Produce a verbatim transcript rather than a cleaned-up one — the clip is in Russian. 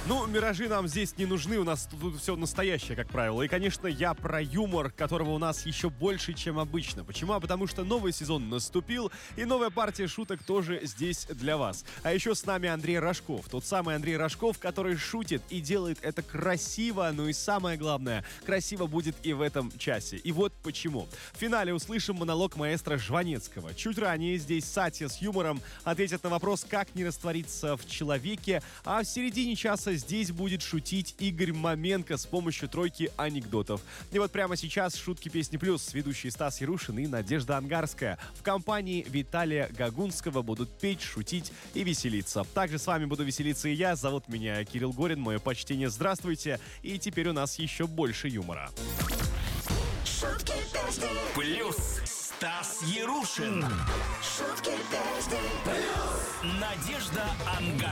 Ну, миражи нам здесь не нужны, у нас тут, тут все настоящее, как правило. И, конечно, я про юмор, которого у нас еще больше, чем обычно. Почему? А потому что новый сезон наступил, и новая партия шуток тоже здесь для вас. А еще с нами Андрей Рожков. Тот самый Андрей Рожков, который шутит и делает это красиво, ну и самое главное, красиво будет и в этом часе. И вот почему. В финале услышим монолог маэстро Жванецкого. Чуть ранее здесь Сатья с юмором ответит на вопрос, как не раствориться в человеке, а в середине часа здесь будет шутить Игорь Маменко с помощью тройки анекдотов. И вот прямо сейчас шутки Песни Плюс. Ведущие Стас Ярушин и Надежда Ангарская в компании Виталия Гагунского будут петь, шутить и веселиться. Также с вами буду веселиться и я. Зовут меня Кирилл Горин. Мое почтение. Здравствуйте. И теперь у нас еще больше юмора. Шутки Песни Плюс. Стас Ярушин. Шутки Песни Плюс. Надежда Ангарская.